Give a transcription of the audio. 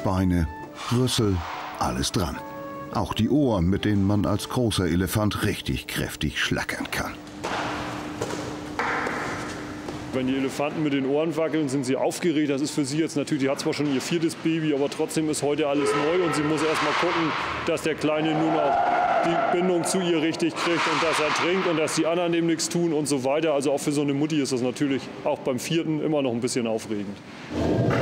Beine, Rüssel, alles dran. Auch die Ohren, mit denen man als großer Elefant richtig kräftig schlackern kann. Wenn die Elefanten mit den Ohren wackeln, sind sie aufgeregt. Das ist für sie jetzt natürlich, die hat zwar schon ihr 4. Baby, aber trotzdem ist heute alles neu und sie muss erst mal gucken, dass der Kleine nun auch die Bindung zu ihr richtig kriegt und dass er trinkt und dass die anderen dem nichts tun und so weiter. Also auch für so eine Mutti ist das natürlich auch beim 4. immer noch ein bisschen aufregend.